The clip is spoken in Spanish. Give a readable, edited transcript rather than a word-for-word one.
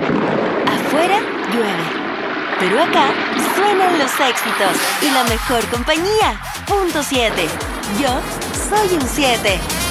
Afuera llueve, pero acá suenan los éxitos y la mejor compañía. Punto 7. Yo soy un 7.